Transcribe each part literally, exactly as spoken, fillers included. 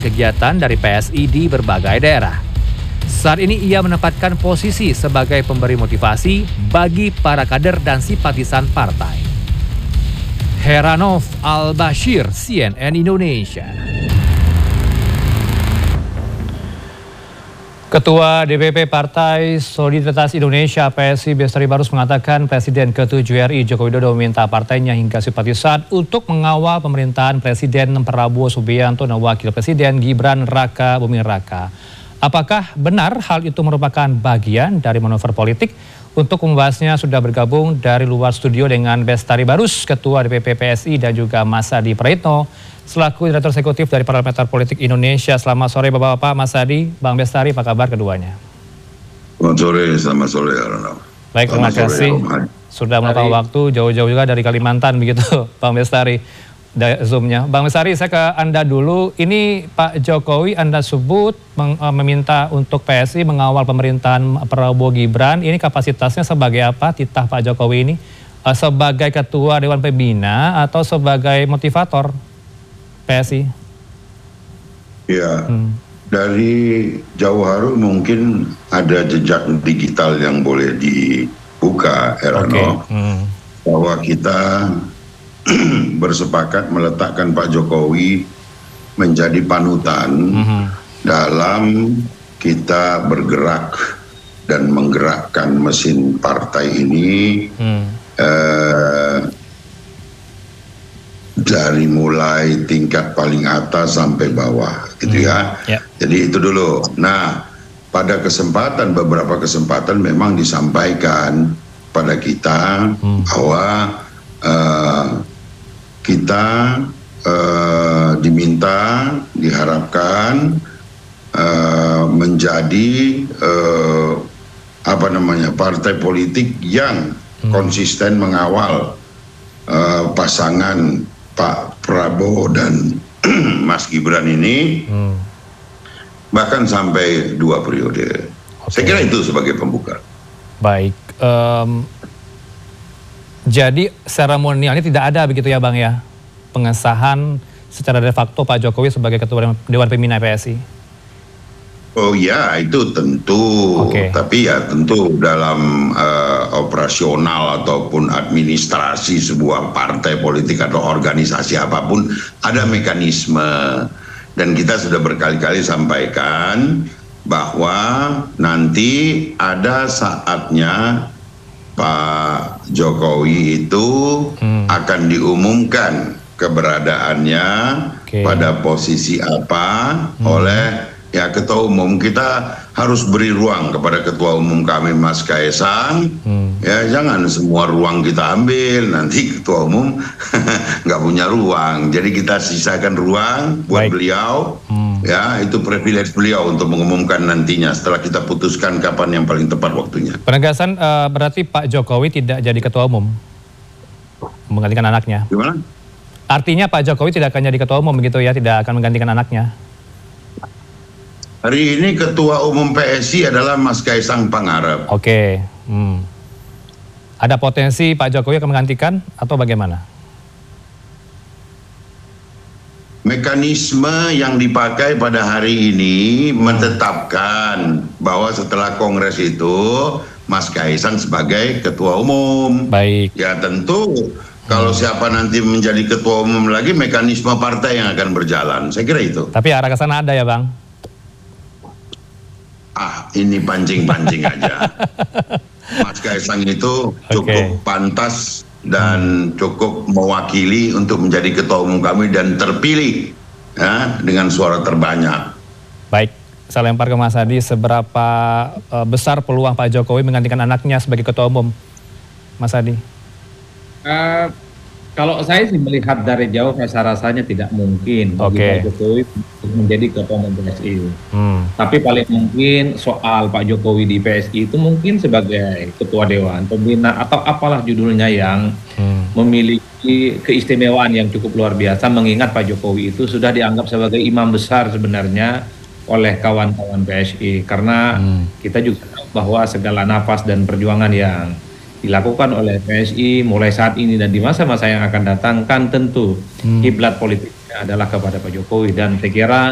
kegiatan dari P S I di berbagai daerah. Saat ini ia menempatkan posisi sebagai pemberi motivasi bagi para kader dan simpatisan partai. Heranov Al-Bashir, C N N Indonesia. Ketua D P P Partai Solidaritas Indonesia P S I Bestari Barus mengatakan Presiden ke tujuh R I Joko Widodo meminta partainya hingga simpatisan untuk mengawal pemerintahan Presiden Prabowo Subianto dan Wakil Presiden Gibran Raka Buming Raka. Apakah benar hal itu merupakan bagian dari manuver politik? Untuk membahasnya sudah bergabung dari luar studio dengan Bestari Barus, Ketua D P P P S I dan juga Mas Adi Praitno, selaku Direktur Eksekutif dari Parameter Politik Indonesia. Selamat sore Bapak-Bapak, Mas Adi, Bang Bestari, apa kabar keduanya? Selamat sore, selamat sore Arnav. Baik, terima kasih. Sudah meluangkan waktu jauh-jauh juga dari Kalimantan begitu, Bang Bestari. Zoom-nya. Bang Bestari, saya ke Anda dulu. Ini Pak Jokowi Anda sebut meminta untuk P S I mengawal pemerintahan Prabowo Gibran. Ini kapasitasnya sebagai apa titah Pak Jokowi ini? Sebagai Ketua Dewan Pembina atau sebagai motivator P S I? Ya, hmm. dari jauh hari mungkin ada jejak digital yang boleh dibuka, Heranov. Okay. Hmm. Bahwa kita bersepakat meletakkan Pak Jokowi menjadi panutan mm-hmm. dalam kita bergerak dan menggerakkan mesin partai ini mm. eh, dari mulai tingkat paling atas sampai bawah gitu mm. ya. Yeah. Jadi itu dulu. Nah, pada kesempatan beberapa kesempatan memang disampaikan pada kita mm. bahwa eh, kita uh, diminta, diharapkan uh, menjadi uh, apa namanya partai politik yang hmm. konsisten mengawal uh, pasangan Pak Prabowo dan Mas Gibran ini, hmm. bahkan sampai dua periode. Okay. Saya kira itu sebagai pembuka. Baik. Um... Jadi seremonialnya tidak ada begitu ya Bang ya? Pengesahan secara de facto Pak Jokowi sebagai Ketua Dewan Pembina P S I? Oh ya, itu tentu. Okay. Tapi ya tentu dalam uh, operasional ataupun administrasi sebuah partai politik atau organisasi apapun ada mekanisme. Dan kita sudah berkali-kali sampaikan bahwa nanti ada saatnya Pak Jokowi itu hmm. akan diumumkan keberadaannya okay. pada posisi apa hmm. oleh ya Ketua Umum. Kita harus beri ruang kepada Ketua Umum kami Mas Kaisang. Hmm. Ya jangan semua ruang kita ambil, nanti Ketua Umum nggak punya ruang. Jadi kita sisakan ruang buat Baik. beliau. Hmm. Ya, itu privilege beliau untuk mengumumkan nantinya setelah kita putuskan kapan yang paling tepat waktunya. Penegasan uh, berarti Pak Jokowi tidak jadi Ketua Umum menggantikan anaknya. Gimana? Artinya Pak Jokowi tidak akan jadi Ketua Umum begitu ya, tidak akan menggantikan anaknya. Hari ini Ketua Umum P S I adalah Mas Kaisang Pangarep. Oke. Okay. Hmm. Ada potensi Pak Jokowi akan menggantikan atau bagaimana? Mekanisme yang dipakai pada hari ini menetapkan bahwa setelah Kongres itu Mas Kaisang sebagai Ketua Umum. Baik. Ya tentu kalau hmm. siapa nanti menjadi Ketua Umum lagi mekanisme partai yang akan berjalan. Saya kira itu. Tapi arah ke sana ada ya Bang? Ah ini pancing-pancing aja. Mas Kaisang itu cukup okay. pantas dan cukup mewakili untuk menjadi Ketua Umum kami dan terpilih ya, dengan suara terbanyak. Baik, saya lempar ke Mas Adi, seberapa uh, besar peluang Pak Jokowi menggantikan anaknya sebagai Ketua Umum, Mas Adi? Uh, kalau saya sih melihat dari jauh rasa-rasanya tidak mungkin bagi okay. Pak Jokowi menjadi Ketua Umum P S I. Hmm. Tapi paling mungkin soal Pak Jokowi di P S I itu mungkin sebagai Ketua Dewan Pembina atau apalah judulnya yang hmm. memiliki keistimewaan yang cukup luar biasa, mengingat Pak Jokowi itu sudah dianggap sebagai imam besar sebenarnya oleh kawan-kawan P S I. Karena hmm. kita juga tahu bahwa segala nafas dan perjuangan yang dilakukan oleh P S I mulai saat ini dan di masa-masa yang akan datang kan tentu hmm. kiblat politiknya adalah kepada Pak Jokowi, dan saya kira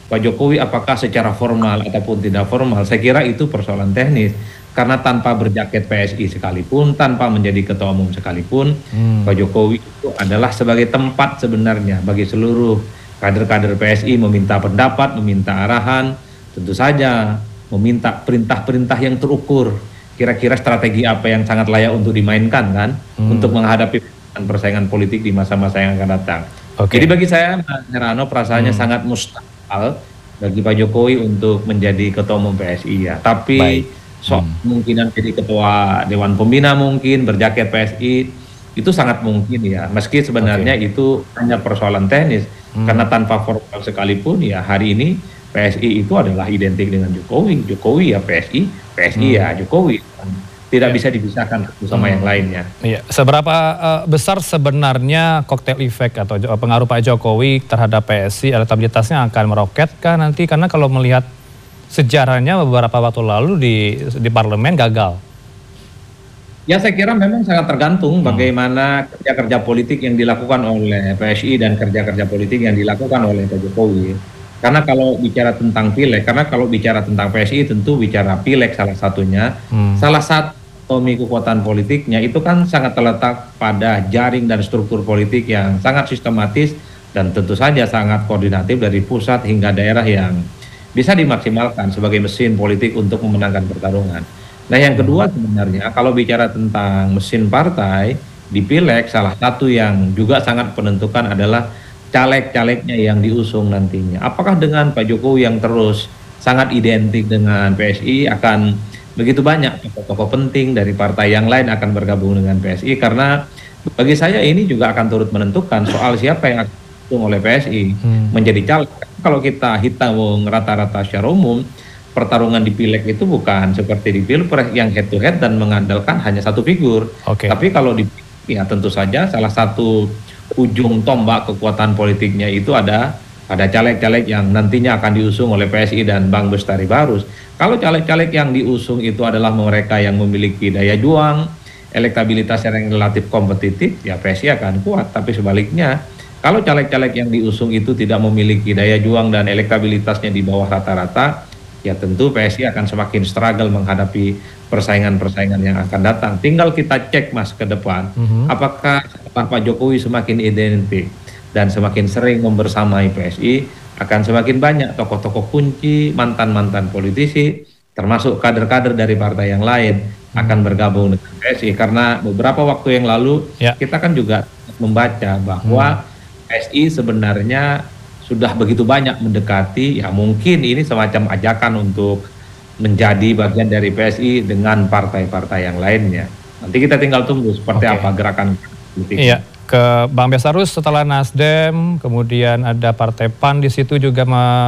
Pak Jokowi apakah secara formal ataupun tidak formal, saya kira itu persoalan teknis. Karena tanpa berjaket P S I sekalipun, tanpa menjadi ketua umum sekalipun, hmm. Pak Jokowi itu adalah sebagai tempat sebenarnya bagi seluruh kader-kader P S I meminta pendapat, meminta arahan, tentu saja meminta perintah-perintah yang terukur. Kira-kira strategi apa yang sangat layak untuk dimainkan kan, hmm. untuk menghadapi persaingan politik di masa-masa yang akan datang. Okay. Jadi bagi saya, Mas Herano, perasaannya hmm. sangat mustahil bagi Pak Jokowi untuk menjadi ketua umum P S I ya. Tapi Baik. so hmm. kemungkinan jadi ketua Dewan Pembina mungkin berjaket P S I itu sangat mungkin ya. Meski sebenarnya okay. itu hanya persoalan teknis hmm. karena tanpa formal sekalipun ya hari ini P S I itu adalah identik dengan Jokowi. Jokowi ya P S I, P S I hmm. ya Jokowi. Tidak bisa dipisahkan satu sama hmm. yang lainnya. Iya. Seberapa uh, besar sebenarnya koktail efek atau pengaruh Pak Jokowi terhadap P S I, elektabilitasnya akan meroket kah nanti? Karena kalau melihat sejarahnya beberapa waktu lalu di di parlemen gagal. Ya saya kira memang sangat tergantung hmm. bagaimana kerja-kerja politik yang dilakukan oleh P S I dan kerja-kerja politik yang dilakukan oleh Pak Jokowi. Karena kalau bicara tentang pileg, karena kalau bicara tentang P S I tentu bicara pileg salah satunya. Hmm. Salah satu otonomi kekuatan politiknya itu kan sangat terletak pada jaring dan struktur politik yang sangat sistematis dan tentu saja sangat koordinatif dari pusat hingga daerah yang bisa dimaksimalkan sebagai mesin politik untuk memenangkan pertarungan. Nah yang kedua sebenarnya kalau bicara tentang mesin partai di pileg, salah satu yang juga sangat menentukan adalah caleg-calegnya yang diusung nantinya. Apakah dengan Pak Jokowi yang terus sangat identik dengan P S I akan begitu banyak tokoh-tokoh penting dari partai yang lain akan bergabung dengan P S I, karena bagi saya ini juga akan turut menentukan soal siapa yang akan diusung oleh P S I hmm. menjadi caleg. Kalau kita hitung rata-rata secara umum, pertarungan di pileg itu bukan seperti di pilpres yang head to head dan mengandalkan hanya satu figur. Okay. Tapi kalau di ya tentu saja salah satu ujung tombak kekuatan politiknya itu ada ada caleg-caleg yang nantinya akan diusung oleh P S I dan Bang Bestari Barus. Kalau caleg-caleg yang diusung itu adalah mereka yang memiliki daya juang, elektabilitas yang relatif kompetitif, ya P S I akan kuat. Tapi sebaliknya, kalau caleg-caleg yang diusung itu tidak memiliki daya juang dan elektabilitasnya di bawah rata-rata, ya tentu P S I akan semakin struggle menghadapi persaingan-persaingan yang akan datang. Tinggal kita cek Mas ke depan, mm-hmm. apakah Pak Jokowi semakin identik dan semakin sering membersamai P S I, akan semakin banyak tokoh-tokoh kunci, mantan-mantan politisi, termasuk kader-kader dari partai yang lain hmm. akan bergabung dengan P S I. Karena beberapa waktu yang lalu ya. kita kan juga membaca bahwa hmm. P S I sebenarnya sudah begitu banyak mendekati, ya mungkin ini semacam ajakan untuk menjadi bagian dari P S I dengan partai-partai yang lainnya. Nanti kita tinggal tunggu seperti okay. apa gerakan politik. Iya. Ke Bang Besarus, setelah Nasdem, kemudian ada Partai P A N di situ juga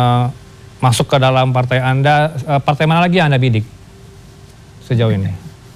masuk ke dalam partai Anda. Partai mana lagi yang Anda bidik sejauh ini?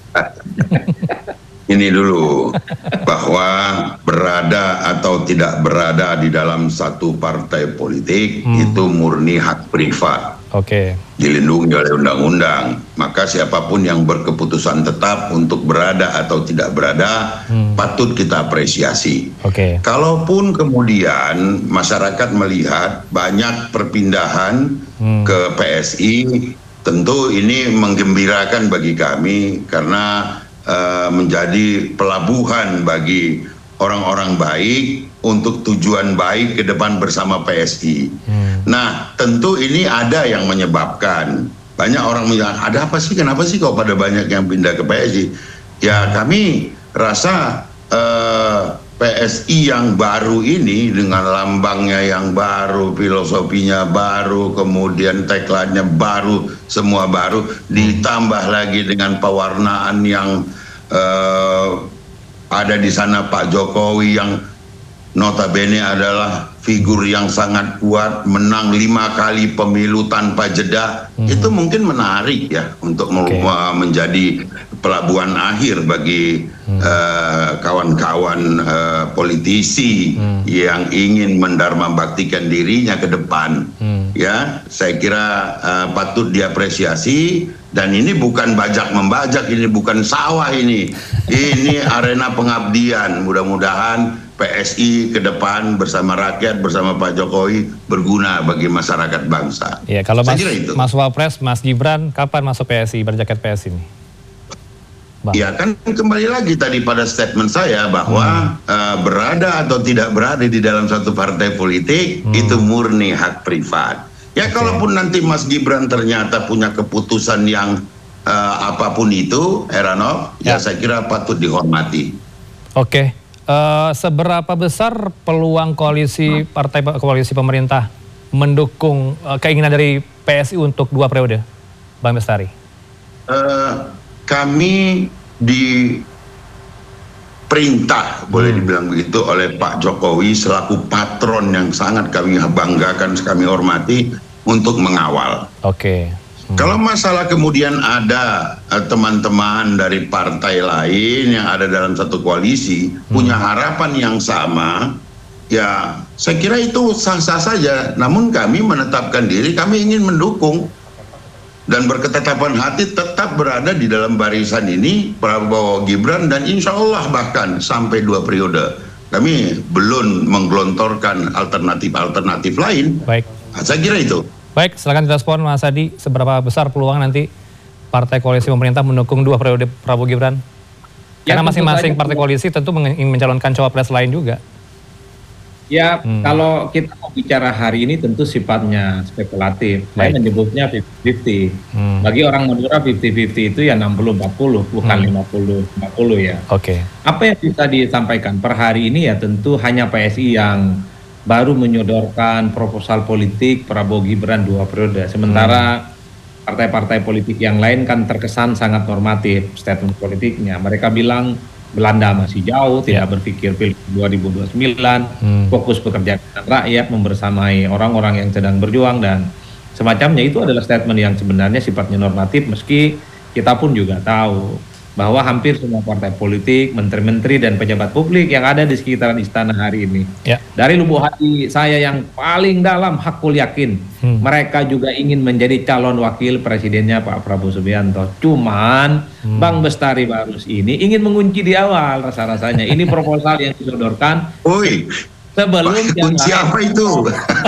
Ini dulu, bahwa berada atau tidak berada di dalam satu partai politik hmm. itu murni hak privat. Oke. Okay. Dilindungi oleh undang-undang. Maka siapapun yang berkeputusan tetap untuk berada atau tidak berada hmm. patut kita apresiasi. Oke. Okay. Kalaupun kemudian masyarakat melihat banyak perpindahan hmm. ke P S I, tentu ini menggembirakan bagi kami karena uh, menjadi pelabuhan bagi orang-orang baik untuk tujuan baik ke depan bersama P S I. Hmm. Nah, tentu ini ada yang menyebabkan. Banyak orang bilang, ada apa sih, kenapa sih kok pada banyak yang pindah ke P S I? Ya, kami rasa uh, P S I yang baru ini dengan lambangnya yang baru, filosofinya baru, kemudian tagline-nya baru, semua baru, ditambah lagi dengan pewarnaan yang uh, ada di sana Pak Jokowi yang notabene adalah figur yang sangat kuat, menang lima kali pemilu tanpa jeda, hmm. itu mungkin menarik ya untuk okay. menjadi pelabuhan akhir bagi kawan-kawan hmm. uh, uh, politisi hmm. yang ingin mendharma baktikan dirinya ke depan. Hmm. Ya, saya kira uh, patut diapresiasi. Dan ini bukan bajak membajak, ini bukan sawah ini. Ini arena pengabdian. Mudah-mudahan P S I ke depan bersama rakyat, bersama Pak Jokowi berguna bagi masyarakat bangsa. Ya, kalau Mas, Mas Wapres, Mas Gibran, kapan masuk P S I, berjaket P S I ini? Bang. Ya kan kembali lagi tadi pada statement saya bahwa hmm. uh, berada atau tidak berada di dalam satu partai politik hmm. itu murni hak privat. Ya okay. Kalaupun nanti Mas Gibran ternyata punya keputusan yang uh, apapun itu, Heranov, ya. ya saya kira patut dihormati. Oke. Okay. Uh, seberapa besar peluang koalisi partai koalisi pemerintah mendukung uh, keinginan dari P S I untuk dua periode, Bang Bestari? Uh, kami diperintah, hmm. boleh dibilang begitu, oleh Pak Jokowi selaku patron yang sangat kami banggakan, kami hormati untuk mengawal. Oke. Okay. Hmm. Kalau masalah kemudian ada teman-teman uh, dari partai lain yang ada dalam satu koalisi hmm. punya harapan yang sama, ya saya kira itu sah-sah saja. Namun kami menetapkan diri, kami ingin mendukung dan berketetapan hati tetap berada di dalam barisan ini Prabowo Gibran, dan insya Allah bahkan sampai dua periode. Kami belum menggelontorkan alternatif-alternatif lain. Baik. Nah, saya kira itu. Baik, silakan direspon Mas Adi, seberapa besar peluang nanti partai koalisi pemerintah mendukung dua periode Prabowo Gibran? Karena masing-masing ya, partai koalisi tentu ingin mencalonkan cawapres lain juga. Ya, hmm. kalau kita mau bicara hari ini tentu sifatnya spekulatif. Baik. Saya menyebutnya lima puluh lima puluh. Hmm. Bagi orang Madura lima puluh lima puluh itu ya enam puluh empat puluh, bukan hmm. lima puluh empat puluh ya. Oke. Okay. Apa yang bisa disampaikan per hari ini ya tentu hanya P S I yang baru menyodorkan proposal politik Prabowo Gibran dua periode. Sementara hmm. partai-partai politik yang lain kan terkesan sangat normatif statement politiknya. Mereka bilang Belanda masih jauh, yeah. tidak berpikir pilih dua ribu dua puluh sembilan, hmm. fokus bekerja dengan rakyat, membersamai orang-orang yang sedang berjuang, dan semacamnya. Itu adalah statement yang sebenarnya sifatnya normatif, meski kita pun juga tahu bahwa hampir semua partai politik, menteri-menteri dan pejabat publik yang ada di sekitaran istana hari ini, yeah. dari lubuk hati saya yang paling dalam, hakul yakin hmm. mereka juga ingin menjadi calon wakil presidennya Pak Prabowo Subianto. Cuman hmm. Bang Bestari Barus ini ingin mengunci di awal rasa-rasanya. Ini proposal yang disodorkan Oi. sebelum yang siapa lain, itu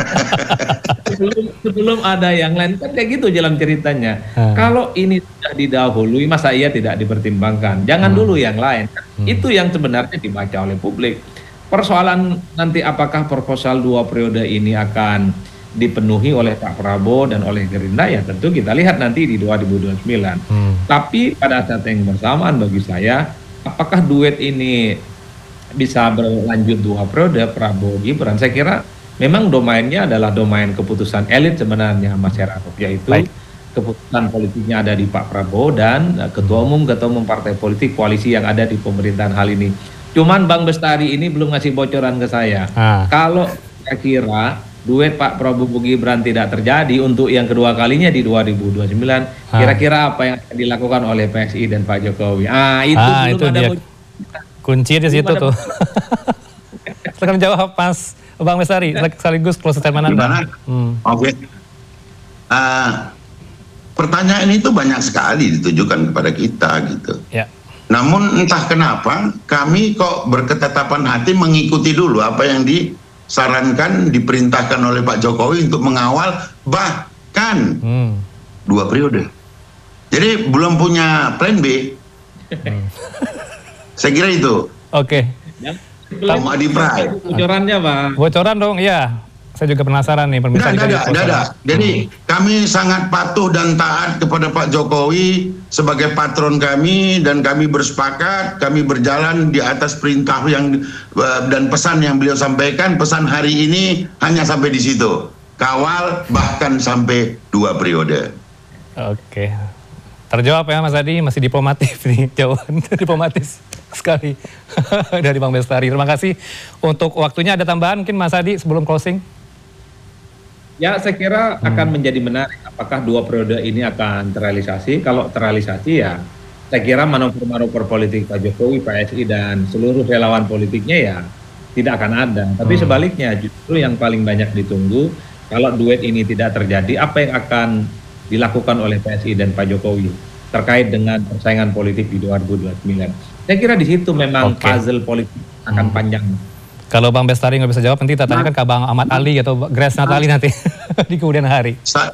sebelum, sebelum ada yang lain, kan kayak gitu jalan ceritanya. hmm. Kalau ini sudah didahului, masa iya tidak dipertimbangkan? Jangan hmm. dulu yang lain. hmm. Itu yang sebenarnya dibaca oleh publik. Persoalan nanti apakah proposal dua periode ini akan dipenuhi oleh Pak Prabowo dan oleh Gerindra, ya tentu kita lihat nanti di dua ribu dua puluh sembilan. hmm. Tapi pada saat yang bersamaan bagi saya, apakah duet ini bisa berlanjut dua periode Prabowo Gibran? Saya kira memang domainnya adalah domain keputusan elit sebenarnya, Mas Heranov, yaitu Baik. keputusan politiknya ada di Pak Prabowo dan ketua umum ketua umum partai politik koalisi yang ada di pemerintahan hal ini. Cuman Bang Bestari ini belum ngasih bocoran ke saya. ah. Kalau kira-kira duet Pak Prabowo Gibran tidak terjadi untuk yang kedua kalinya di dua ribu dua puluh sembilan, ah. kira-kira apa yang akan dilakukan oleh P S I dan Pak Jokowi? Ah, itu ah, belum itu ada bocoran. Kunci di situ tuh. Silakan jawab Mas Bang Bestari, sekaligus close statement Anda. Hmm. Oke. Okay. Uh, pertanyaan itu banyak sekali ditujukan kepada kita gitu. Ya. Namun entah kenapa kami kok berketetapan hati mengikuti dulu apa yang disarankan, diperintahkan oleh Pak Jokowi untuk mengawal bahkan hmm. dua periode. Jadi belum punya plan B. Hmm. Saya kira itu. Oke. Kamu Adi Prai. Bocorannya, Pak. Bocoran dong, iya. Saya juga penasaran nih pemirsa. Tidak, tidak, tidak. Jadi hmm. kami sangat patuh dan taat kepada Pak Jokowi sebagai patron kami, dan kami bersepakat, kami berjalan di atas perintah yang dan pesan yang beliau sampaikan. Pesan hari ini hanya sampai di situ. Kawal bahkan sampai dua periode. Oke. Terjawab ya Mas Adi, masih diplomatif nih jawaban, diplomatis sekali dari Bang Bestari. Terima kasih untuk waktunya. Ada tambahan mungkin Mas Adi sebelum closing? Ya, saya kira hmm. akan menjadi menarik apakah dua periode ini akan terrealisasi. Kalau terrealisasi ya saya kira manuver-manuver politik Pak Jokowi, P S I dan seluruh relawan politiknya ya tidak akan ada. Tapi hmm. sebaliknya justru yang paling banyak ditunggu, kalau duet ini tidak terjadi, apa yang akan dilakukan oleh P S I dan Pak Jokowi terkait dengan persaingan politik di dua ribu dua puluh sembilan. Saya kira di situ memang okay. puzzle politik akan hmm. panjang. Kalau Bang Bestari nggak bisa jawab, nanti kita tanyakan ke Bang Ahmad Ali atau Grace Natali nanti di kemudian hari. Sa